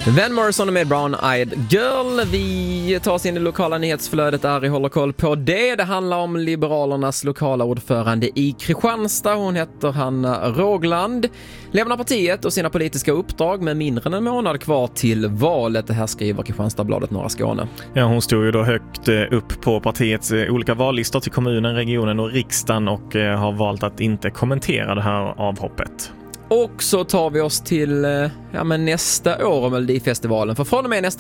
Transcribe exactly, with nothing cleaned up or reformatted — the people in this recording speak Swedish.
Van Morrison med Brown Eyed Girl. Vi tar oss in i lokala nyhetsflödet. Ari håller koll på det. Det handlar om Liberalernas lokala ordförande i Kristianstad. Hon heter Hanna Rågland. Lämnar partiet och sina politiska uppdrag med mindre än en månad kvar till valet. Det här skriver Kristianstadsbladet Norra Skåne. Ja, hon stod ju då högt upp på partiets olika vallistor till kommunen, regionen och riksdagen och har valt att inte kommentera det här avhoppet. Och så tar vi oss till ja, men nästa år om Melodifestivalen. För från och med nästa